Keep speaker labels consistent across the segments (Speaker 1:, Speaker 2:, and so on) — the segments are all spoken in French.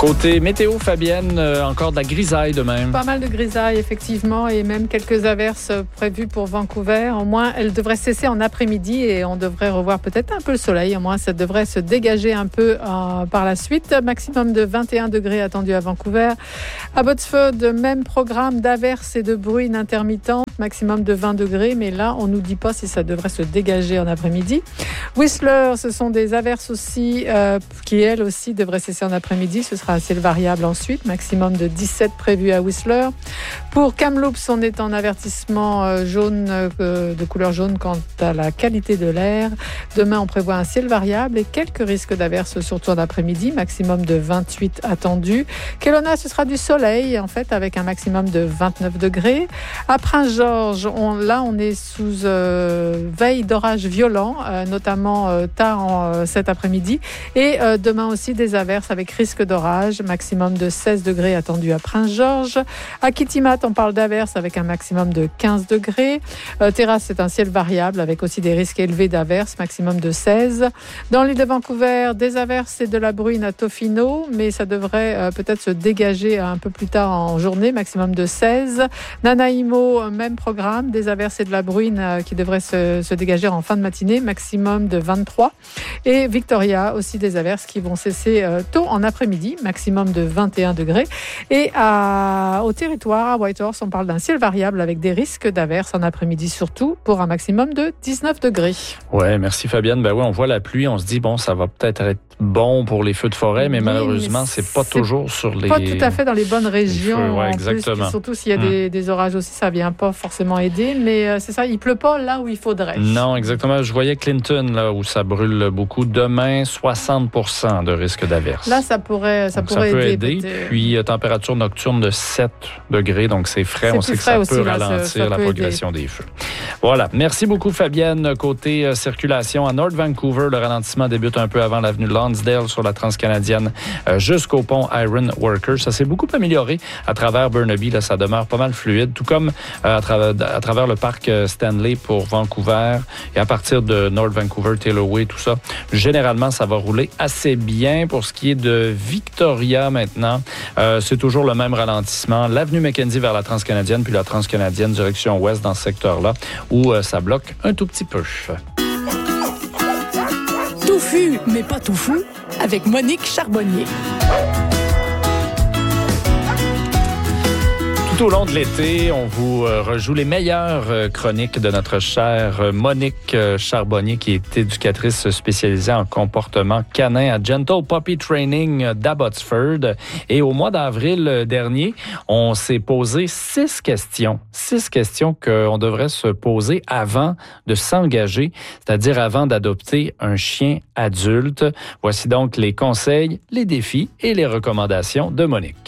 Speaker 1: Côté météo, Fabienne, encore de la grisaille de même.
Speaker 2: Pas mal de grisaille, effectivement, et même quelques averses prévues pour Vancouver. Au moins, elles devraient cesser en après-midi et on devrait revoir peut-être un peu le soleil. Au moins, ça devrait se dégager un peu par la suite. Maximum de 21 degrés attendu à Vancouver. À Abbotsford, même programme d'averses et de bruines intermittentes. Maximum de 20 degrés, mais là, on ne nous dit pas si ça devrait se dégager en après-midi. Whistler, ce sont des averses aussi qui, elles aussi, devraient cesser en après-midi. Ce sera assez variable ensuite. Maximum de 17 prévu à Whistler. Pour Kamloops, on est en avertissement jaune, de couleur jaune quant à la qualité de l'air. Demain, on prévoit un ciel variable et quelques risques d'averses, surtout en après-midi. Maximum de 28 attendus. Kelowna, ce sera du soleil, en fait, avec un maximum de 29 degrés. À Prince-Georges, on est sous veille d'orage violent, notamment tard cet après-midi. Et demain aussi, des averses avec risque d'orage. Maximum de 16 degrés attendu à Prince-Georges. À Kitimat, on parle d'averses avec un maximum de 15 degrés. Terrasse, c'est un ciel variable avec aussi des risques élevés d'averses, maximum de 16. Dans l'île de Vancouver, des averses et de la bruine à Tofino, mais ça devrait peut-être se dégager un peu plus tard en journée, maximum de 16. Nanaimo, même programme, des averses et de la bruine qui devraient se dégager en fin de matinée, maximum de 23. Et Victoria, aussi des averses qui vont cesser tôt en après-midi, maximum de 21 degrés. Et au territoire, à Whitehorse, on parle d'un ciel variable avec des risques d'averses en après-midi surtout, pour un maximum de 19 degrés.
Speaker 1: Ouais, merci Fabienne. Ben oui, on voit la pluie, on se dit, bon, ça va peut-être être bon pour les feux de forêt, mais malheureusement, c'est pas toujours sur les...
Speaker 2: Pas tout à fait dans les bonnes régions.
Speaker 1: Ouais, exactement.
Speaker 2: Plus, surtout s'il y a des orages aussi, ça vient pas forcément aider, mais c'est ça, il pleut pas là où il faudrait.
Speaker 1: Non, exactement. Je voyais Clinton, là, où ça brûle beaucoup. Demain, 60% de risque d'averse.
Speaker 2: Là, ça pourrait aider.
Speaker 1: Puis, température nocturne de 7 degrés, donc c'est frais. On sait que ça peut ralentir la progression des feux. Voilà. Merci beaucoup, Fabienne. Côté circulation, à North Vancouver, le ralentissement débute un peu avant l'avenue Lonsdale sur la transcanadienne jusqu'au pont Iron Workers. Ça s'est beaucoup amélioré à travers Burnaby. Là, ça demeure pas mal fluide, tout comme à travers le parc Stanley pour Vancouver et à partir de North Vancouver, Taylor Way, tout ça. Généralement, ça va rouler assez bien. Pour ce qui est de Victoria maintenant, c'est toujours le même ralentissement. L'avenue Mackenzie vers la transcanadienne, puis la transcanadienne direction ouest dans ce secteur-là, où ça bloque un tout petit peu.
Speaker 3: Touffu, mais pas tout fou, avec Monique Charbonnier.
Speaker 1: Tout au long de l'été, on vous rejoue les meilleures chroniques de notre chère Monique Charbonnier, qui est éducatrice spécialisée en comportement canin à Gentle Puppy Training d'Abbotsford. Et au mois d'avril dernier, on s'est posé 6 questions. 6 questions qu'on devrait se poser avant de s'engager, c'est-à-dire avant d'adopter un chien adulte. Voici donc les conseils, les défis et les recommandations de Monique.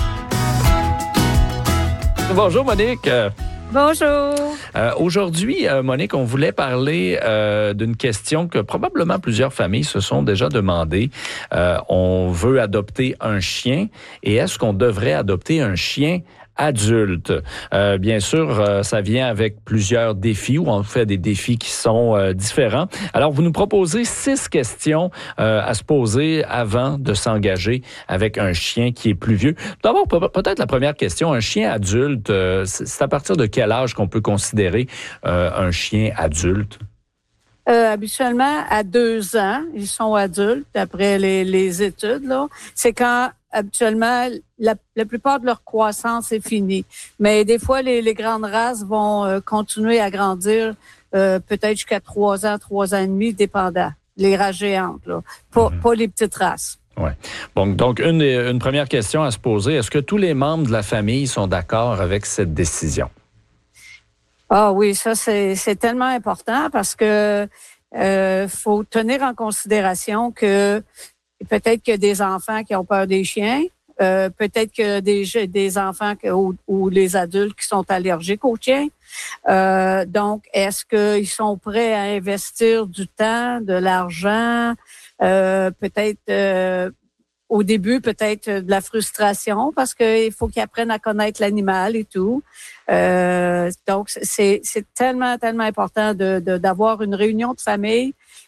Speaker 1: Bonjour Monique.
Speaker 4: Bonjour.
Speaker 1: Aujourd'hui, Monique, on voulait parler d'une question que probablement plusieurs familles se sont déjà demandées. On veut adopter un chien et est-ce qu'on devrait adopter un chien adulte? Bien sûr, ça vient avec plusieurs défis, ou en fait des défis qui sont différents. Alors, vous nous proposez 6 questions à se poser avant de s'engager avec un chien qui est plus vieux. D'abord, peut-être la première question, un chien adulte, c'est à partir de quel âge qu'on peut considérer un chien adulte?
Speaker 4: Habituellement, à 2 ans, ils sont adultes, d'après les études, là. C'est quand, habituellement, la plupart de leur croissance est finie. Mais des fois, les grandes races vont continuer à grandir peut-être jusqu'à 3 ans, 3 ans et demi, dépendant. Les races géantes, là. Pas les petites races.
Speaker 1: Ouais. Bon, donc, une première question à se poser. Est-ce que tous les membres de la famille sont d'accord avec cette décision?
Speaker 4: Ah oui, ça, c'est tellement important parce que faut tenir en considération que peut-être qu'il y a des enfants qui ont peur des chiens, peut-être que des enfants ou les adultes qui sont allergiques aux chiens. Donc, est-ce qu'ils sont prêts à investir du temps, de l'argent, peut-être au début, peut-être de la frustration parce qu'il faut qu'ils apprennent à connaître l'animal et tout. Donc, c'est tellement, tellement important d'avoir une réunion de famille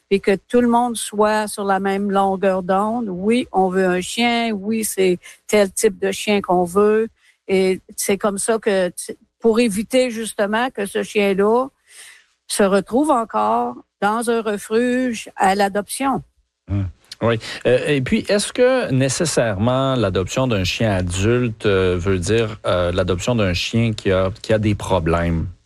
Speaker 4: et que tout le monde soit sur la même longueur d'onde. Oui, on veut un chien. Oui, c'est tel type de chien qu'on veut. Et c'est comme ça que, pour éviter justement que ce chien-là se retrouve encore dans un refuge à l'adoption.
Speaker 1: Oui. Et puis, est-ce que nécessairement l'adoption d'un chien adulte veut dire l'adoption d'un chien qui a des problèmes?